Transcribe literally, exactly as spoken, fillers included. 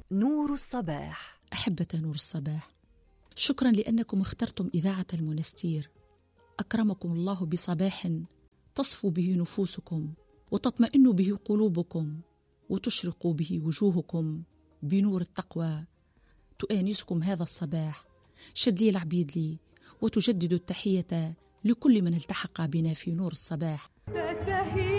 نور الصباح. أحبة نور الصباح، شكرا لأنكم اخترتم إذاعة المنستير. أكرمكم الله بصباح تصفو به نفوسكم وتطمئن به قلوبكم وتشرق به وجوهكم بنور التقوى. تؤانسكم هذا الصباح شدلي العبيدلي، وتجدد التحية لكل من التحق بنا في نور الصباح.